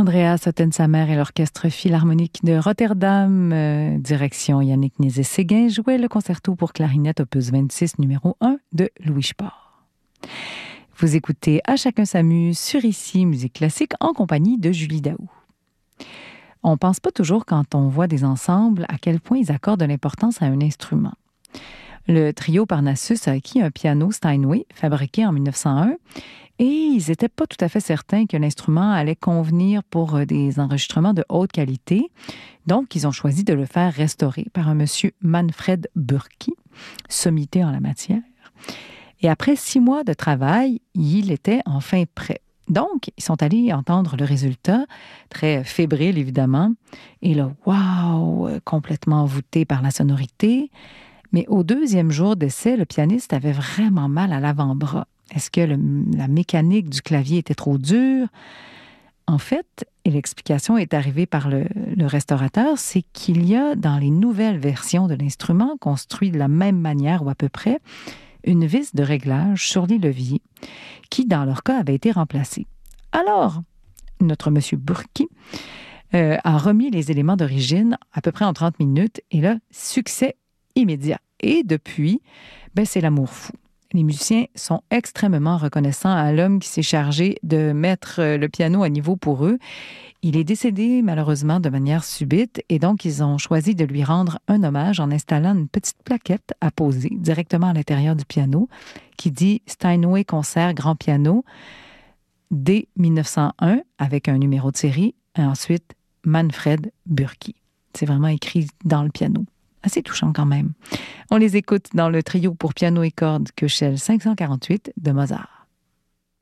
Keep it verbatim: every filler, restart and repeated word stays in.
Andreas Ottensamer et l'Orchestre Philharmonique de Rotterdam, euh, direction Yannick Nézet-Séguin, jouait le concerto pour clarinette opus vingt-six numéro un de Louis Spohr. Vous écoutez À chacun s'amuse sur Ici Musique classique en compagnie de Julie Daou. On pense pas toujours quand on voit des ensembles à quel point ils accordent de l'importance à un instrument. Le trio Parnassus a acquis un piano Steinway fabriqué en mille neuf cent un et ils n'étaient pas tout à fait certains que l'instrument allait convenir pour des enregistrements de haute qualité. Donc, ils ont choisi de le faire restaurer par un monsieur Manfred Bürki, sommité en la matière. Et après six mois de travail, il était enfin prêt. Donc, ils sont allés entendre le résultat, très fébrile évidemment, et là, waouh, complètement envoûté par la sonorité. Mais au deuxième jour d'essai, le pianiste avait vraiment mal à l'avant-bras. Est-ce que le, la mécanique du clavier était trop dure? En fait, et l'explication est arrivée par le, le restaurateur, c'est qu'il y a dans les nouvelles versions de l'instrument, construit de la même manière ou à peu près, une vis de réglage sur les leviers qui, dans leur cas, avait été remplacée. Alors, notre monsieur Bürki euh, a remis les éléments d'origine à peu près en trente minutes et là, succès immédiat. Et depuis, ben, c'est l'amour fou. Les musiciens sont extrêmement reconnaissants à l'homme qui s'est chargé de mettre le piano à niveau pour eux. Il est décédé malheureusement de manière subite et donc ils ont choisi de lui rendre un hommage en installant une petite plaquette à poser directement à l'intérieur du piano qui dit Steinway Concert Grand Piano dès mille neuf cent un avec un numéro de série et ensuite Manfred Bürki. C'est vraiment écrit dans le piano. Assez touchant quand même. On les écoute dans le trio pour piano et cordes Köchel cinq cent quarante-huit de Mozart.